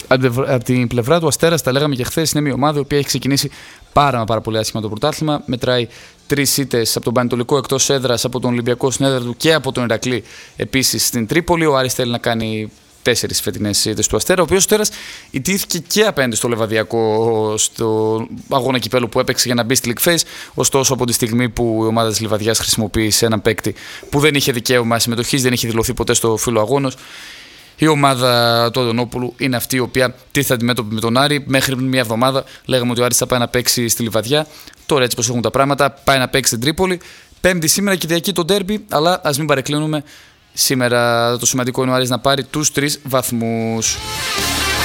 Από την πλευρά του Αστέρας, τα λέγαμε και χθες, είναι μια ομάδα η οποία έχει ξεκινήσει πάρα πολύ άσχημα το πρωτάθλημα. Μετράει 3 ήττες από τον Πανετολικό εκτός έδρας, από τον Ολυμπιακό στην έδρα του και από τον Ηρακλή επίσης στην Τρίπολη. Ο Άρης θέλει να κάνει 4 φετινές ήττες του Αστέρα, ο οποίος Αστέρας ιτήθηκε και απέναντι στο Λιβαδιακό στο αγώνα κυπέλου που έπαιξε για να μπει στη League Phase. Ωστόσο, από τη στιγμή που η ομάδα της Λιβαδιάς χρησιμοποίησε έναν παίκτη που δεν είχε δικαίωμα συμμετοχής, δεν είχε δηλωθεί ποτέ στο φύλλο αγώνος, η ομάδα του Αντωνόπουλου είναι αυτή η οποία τίθεται αντιμέτωπη με τον Άρη. Μέχρι μια εβδομάδα λέγαμε ότι ο Άρης θα πάει να παίξει στη Λιβαδιά. Τώρα, έτσι πως έχουν τα πράγματα, πάει να παίξει στην Τρίπολη. Πέμπτη σήμερα, Κυριακή το ντέρμπι, αλλά ας μην παρεκκλίνουμε. Σήμερα το σημαντικό είναι ο Άρης να πάρει τους 3 βαθμούς.